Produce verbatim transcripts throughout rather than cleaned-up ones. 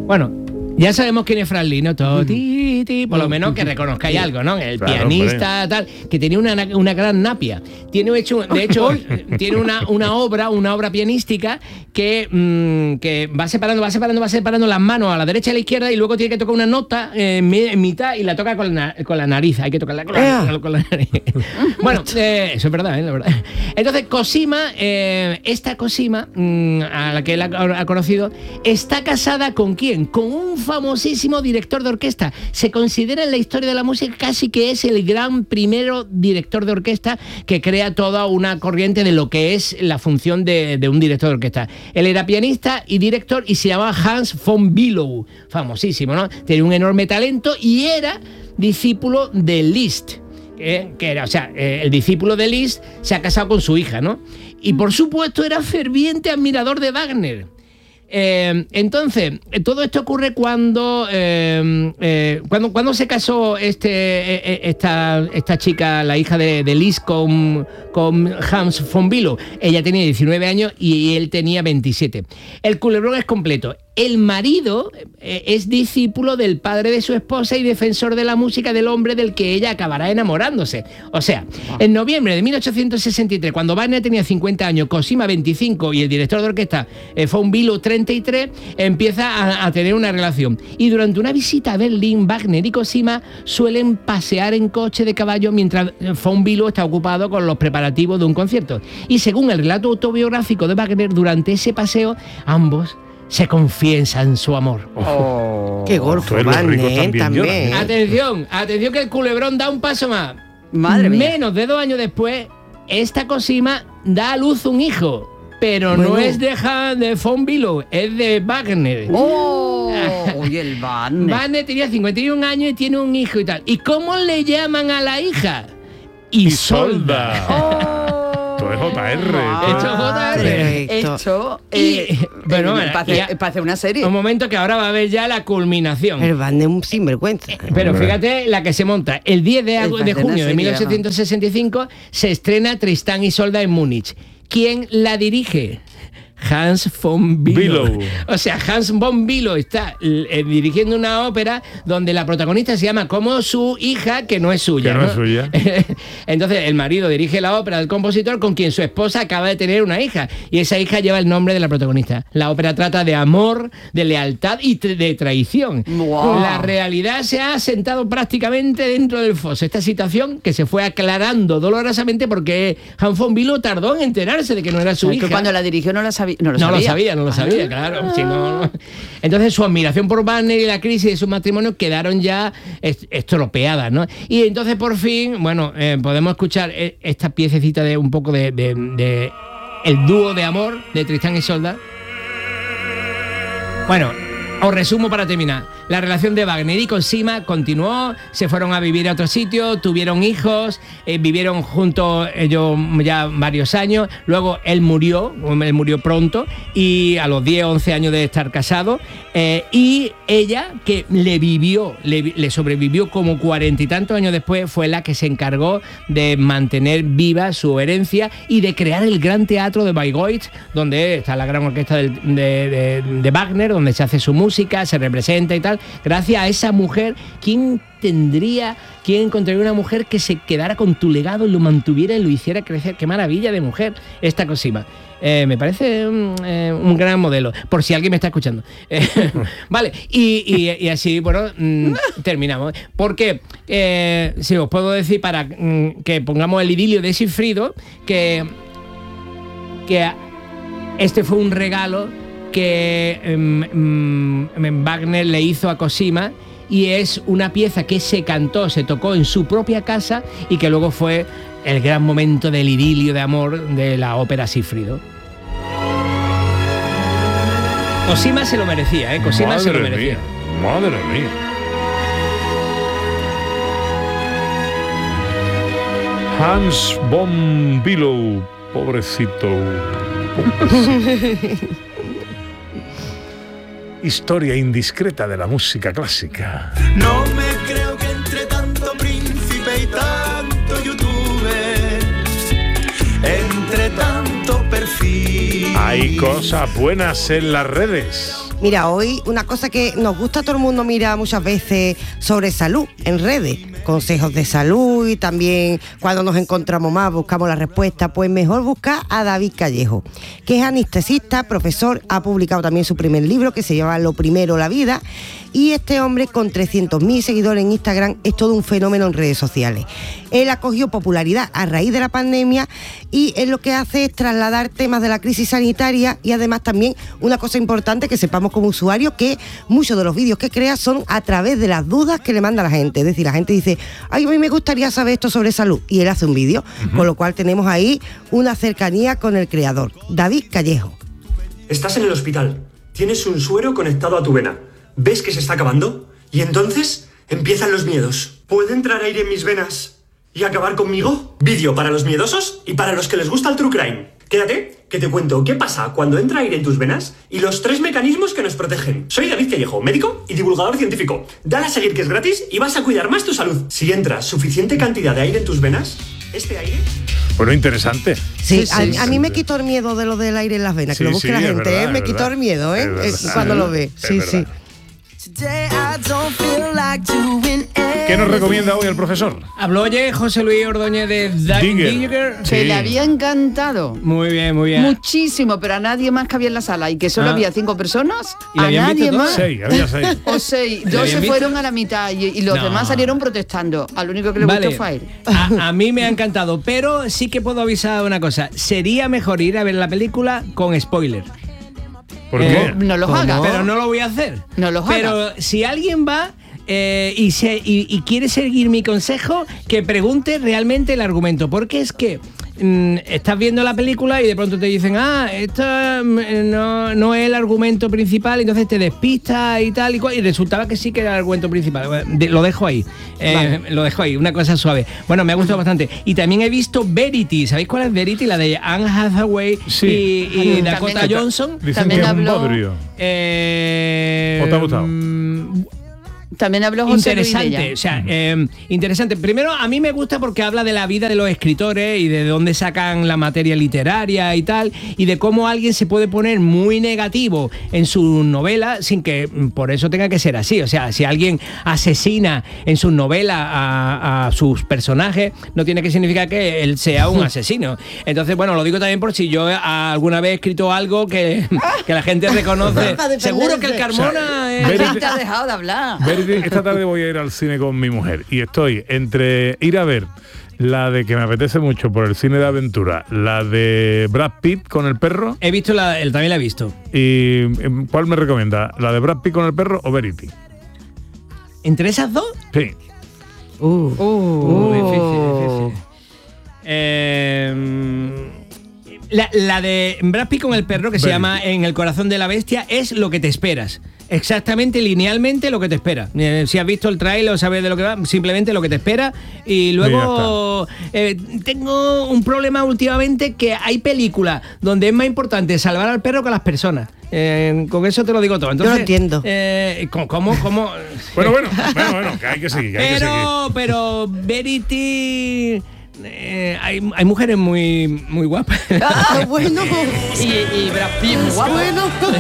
Bueno, ya sabemos quién es Franz Liszt, ¿no? Todo, ti, ti, por lo menos que reconozcáis algo, ¿no? El Claro, pianista, hombre. tal, que tenía una, una gran napia. Tiene hecho, de hecho, tiene una, una obra, una obra pianística que, mmm, que va separando, va separando, va separando las manos a la derecha y a la izquierda y luego tiene que tocar una nota eh, en mitad y la toca con la, con la nariz. Hay que tocarla con la, con la nariz. Bueno, eh, eso es verdad, ¿eh? La verdad. Entonces, Cosima, eh, esta Cosima, mmm, a la que él ha, ha conocido, está casada ¿con quién? Con un famosísimo director de orquesta. Se considera en la historia de la música casi que es el gran primero director de orquesta que crea toda una corriente de lo que es la función de, de un director de orquesta. Él era pianista y director y se llamaba Hans von Bülow, famosísimo, ¿no? Tenía un enorme talento y era discípulo de Liszt. Eh, que era, o sea, eh, el discípulo de Liszt se ha casado con su hija, ¿no? Y por supuesto era ferviente admirador de Wagner. Eh, entonces, todo esto ocurre cuando, eh, eh, cuando cuando se casó este, eh, esta, esta chica, la hija de, de Liszt, con, con Hans von Bülow. Ella tenía diecinueve años y él tenía veintisiete. El culebrón es completo. El marido eh, es discípulo del padre de su esposa y defensor de la música del hombre del que ella acabará enamorándose. O sea, en noviembre de mil ochocientos sesenta y tres, cuando Wagner tenía cincuenta años, Cosima veinticinco y el director de orquesta eh, von Bülow treinta y tres, empieza a, a tener una relación. Y durante una visita a Berlín, Wagner y Cosima suelen pasear en coche de caballo mientras von Bülow está ocupado con los preparativos de un concierto. Y según el relato autobiográfico de Wagner, durante ese paseo, ambos se confiesan su amor. Oh, qué golfo, Entonces los ricos Vane, también también. lloran, ¿eh? Atención, atención que el culebrón da un paso más. Madre mía. Menos de dos años después, esta Cosima da a luz un hijo, pero Bueno. no es de, Han- de von Bülow, es de Wagner. ¡Oh! Oye, el Van. Wagner tenía cincuenta y un años y tiene un hijo y tal. ¿Y cómo le llaman a la hija? Isolda. Isolda. Esto es J R. Esto es J R. Perfecto. Esto, Y- eh, bueno, eh, bueno, para hacer- ya- para hacer una serie. Un momento que ahora va a haber ya la culminación. El Van es un sinvergüenza. Pero Hombre. fíjate la que se monta. El diez de, Es agu- de bastante junio de seria, mil ochocientos sesenta y cinco se estrena Tristán y Isolda en Múnich. ¿Quién la dirige? Hans von Bülow. Bülow. O sea, Hans von Bülow está eh, dirigiendo una ópera donde la protagonista se llama como su hija, que no es suya. Que no es suya. Entonces, el marido dirige la ópera del compositor con quien su esposa acaba de tener una hija. Y esa hija lleva el nombre de la protagonista. La ópera trata de amor, de lealtad y t- de traición. Wow. La realidad se ha asentado prácticamente dentro del foso. Esta situación que se fue aclarando dolorosamente porque Hans von Bülow tardó en enterarse de que no era su Es hija. que cuando la dirigió no, la sabía, no lo No sabía. lo sabía, no lo sabía, claro. Si no, no. Entonces su admiración por Wagner y la crisis de su matrimonio quedaron ya est- estropeadas, ¿no? Y entonces por fin, bueno, eh, podemos escuchar eh, esta piececita de un poco de, de- de el dúo de amor de Tristán y Isolda. Bueno, os resumo para terminar. La relación de Wagner y Cosima continuó, se fueron a vivir a otro sitio, tuvieron hijos, eh, vivieron juntos ellos ya varios años. Luego él murió, él murió pronto, y a los diez, once años de estar casado. Eh, y ella, que le vivió, le, le sobrevivió como cuarenta y tantos años después, fue la que se encargó de mantener viva su herencia y de crear el gran teatro de Bayreuth, donde está la gran orquesta del- de, de- de Wagner, donde se hace su música, se representa y tal. Gracias a esa mujer, ¿quién tendría, quién encontraría una mujer que se quedara con tu legado y lo mantuviera y lo hiciera crecer? ¡Qué maravilla de mujer esta Cosima! Eh, me parece un, eh, un gran modelo, por si alguien me está escuchando. Eh, vale, y, y- y así, bueno, mm, terminamos. Porque, eh, si os puedo decir, para mm, que pongamos el idilio de Sigfrido, que, que este fue un regalo que mm, mm, Wagner le hizo a Cosima, y es una pieza que se cantó, se tocó en su propia casa y que luego fue el gran momento del idilio de amor de la ópera Sigfrido. Cosima se lo merecía, ¿eh? Cosima se lo Madre merecía. mía, madre mía. Hans von Bülow, pobrecito. Historia indiscreta de la música clásica. No me creo que entre tanto príncipe y tanto youtuber, entre tanto perfil fin. Hay cosas buenas en las redes. Mira, hoy una cosa que nos gusta a todo el mundo mira muchas veces sobre salud en redes, consejos de salud, y también cuando nos encontramos más buscamos la respuesta. Pues mejor buscar a David Callejo, que es anestesista, profesor, ha publicado también su primer libro que se llama Lo Primero, la Vida, y este hombre con trescientos mil seguidores en Instagram es todo un fenómeno en redes sociales. Él ha cogido popularidad a raíz de la pandemia y él lo que hace es trasladar temas de la crisis sanitaria, y además también una cosa importante que sepamos como usuarios, que muchos de los vídeos que crea son a través de las dudas que le manda la gente. Es decir, la gente dice, ay, a mí me gustaría saber esto sobre salud, y él hace un vídeo, uh-huh. Con lo cual tenemos ahí una cercanía con el creador, David Callejo. Estás en el hospital, tienes un suero conectado a tu vena, ves que se está acabando y entonces empiezan los miedos. ¿Puede entrar aire en mis venas y acabar conmigo? Vídeo para los miedosos y para los que les gusta el true crime. Quédate, que te cuento qué pasa cuando entra aire en tus venas y los tres mecanismos que nos protegen. Soy David Callejo, médico y divulgador científico. Dale a seguir, que es gratis, y vas a cuidar más tu salud. Si entra suficiente cantidad de aire en tus venas, este aire... Bueno, interesante. Sí, sí, sí, a, a mí me quitó el miedo de lo del aire en las venas, sí, que lo busque sí, la gente, verdad, ¿eh? Me verdad. Quitó el miedo, ¿eh? Cuando lo ve. Sí, sí. ¿Qué nos recomienda hoy el profesor? Habló oye José Luis Ordóñez de Digger. Digger. Que sí. Le había encantado. Muy bien, muy bien. Muchísimo, pero a nadie más cabía en la sala. Y que solo ah. había cinco personas. ¿Y a nadie más. Seis, había seis. O seis. Dos se fueron visto? A la mitad y, y los no. demás salieron protestando. Al único que le vale. Gustó fue a él. A, a mí me ha encantado, pero sí que puedo avisar una cosa. Sería mejor ir a ver la película con spoiler. ¿Por qué? Eh, no los hagas. Pero no lo voy a hacer. No los hagas. Pero si alguien va eh, y, se, y, y quiere seguir mi consejo, que pregunte realmente el argumento. Porque es que mm, estás viendo la película y de pronto te dicen, ah, esto no, no es el argumento principal, entonces te despistas y tal y cual, y resultaba que sí que era el argumento principal. De, lo dejo ahí. Eh, vale. Lo dejo ahí, una cosa suave. Bueno, me ha gustado bastante. Y también he visto Verity. ¿Sabéis cuál es Verity? La de Anne Hathaway sí. y, y Dakota también, Johnson. Dicen también que habló, es un bodrio. Eh, ¿O te ha gustado? También habló José interesante, Luis de ella. o sea, eh, interesante. Primero, a mí me gusta porque habla de la vida de los escritores y de dónde sacan la materia literaria y tal, y de cómo alguien se puede poner muy negativo en su novela sin que por eso tenga que ser así. O sea, si alguien asesina en sus novelas a, a sus personajes, no tiene que significar que él sea un asesino. Entonces, bueno, lo digo también por si yo alguna vez he escrito algo que, que la gente reconoce. Seguro que el Carmona... O sea, es... te ha dejado de hablar. Esta tarde voy a ir al cine con mi mujer y estoy entre ir a ver la de que me apetece mucho por el cine de aventura, la de Brad Pitt con el perro. He visto la, él también la he visto. ¿Y cuál me recomienda? ¿La de Brad Pitt con el perro o Verity? ¿Entre esas dos? Sí. Uh, uh, uh difícil, difícil. Eh, la, la de Brad Pitt con el perro, que Verity. Se llama En el corazón de la bestia, es lo que te esperas. Exactamente, linealmente lo que te espera. Eh, si has visto el trailer o sabes de lo que va, simplemente lo que te espera. Y luego eh, tengo un problema últimamente, que hay películas donde es más importante salvar al perro que a las personas. Eh, con eso te lo digo todo. Entonces, yo lo entiendo. Eh, ¿Cómo? ¿Cómo? Bueno, bueno, bueno, bueno, que hay que seguir. Que hay pero, que seguir. pero Verity... Eh, hay, hay mujeres muy muy guapas. Ah, bueno. y, y Brad Pitt muy guapo. Bueno.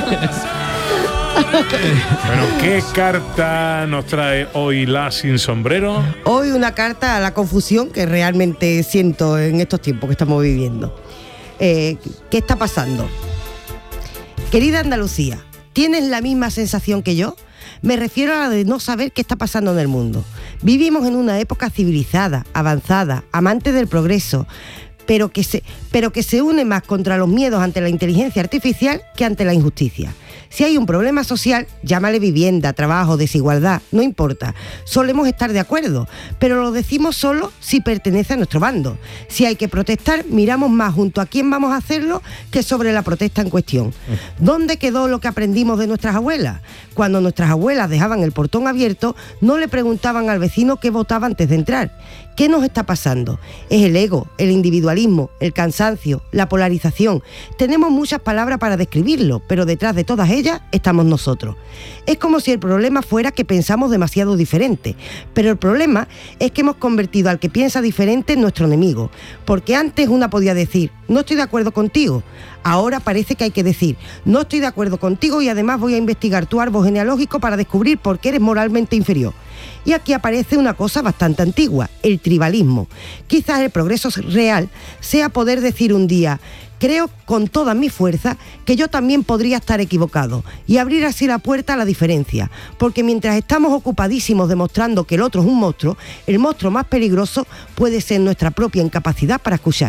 Bueno, ¿qué carta nos trae hoy la sin sombrero? Hoy una carta a la confusión que realmente siento en estos tiempos que estamos viviendo. Eh, ¿Qué está pasando? Querida Andalucía, ¿tienes la misma sensación que yo? Me refiero a la de no saber qué está pasando en el mundo. Vivimos en una época civilizada, avanzada, amante del progreso, pero que se, pero que se une más contra los miedos ante la inteligencia artificial que ante la injusticia. Si hay un problema social, llámale vivienda, trabajo, desigualdad, no importa. Solemos estar de acuerdo, pero lo decimos solo si pertenece a nuestro bando. Si hay que protestar, miramos más junto a quién vamos a hacerlo que sobre la protesta en cuestión. ¿Dónde quedó lo que aprendimos de nuestras abuelas? Cuando nuestras abuelas dejaban el portón abierto, no le preguntaban al vecino qué votaba antes de entrar. ¿Qué nos está pasando? Es el ego, el individualismo, el cansancio, la polarización. Tenemos muchas palabras para describirlo, pero detrás de todas todas ellas estamos nosotros. Es como si el problema fuera que pensamos demasiado diferente, pero el problema es que hemos convertido al que piensa diferente en nuestro enemigo, porque antes una podía decir, no estoy de acuerdo contigo, ahora parece que hay que decir, no estoy de acuerdo contigo y además voy a investigar tu árbol genealógico para descubrir por qué eres moralmente inferior. Y aquí aparece una cosa bastante antigua, el tribalismo. Quizás el progreso real sea poder decir un día, creo con toda mi fuerza que yo también podría estar equivocado y abrir así la puerta a la diferencia, porque mientras estamos ocupadísimos demostrando que el otro es un monstruo, el monstruo más peligroso puede ser nuestra propia incapacidad para escuchar.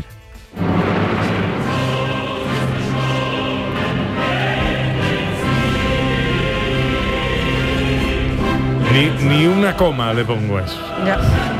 Ni, ni una coma le pongo a eso. Ya.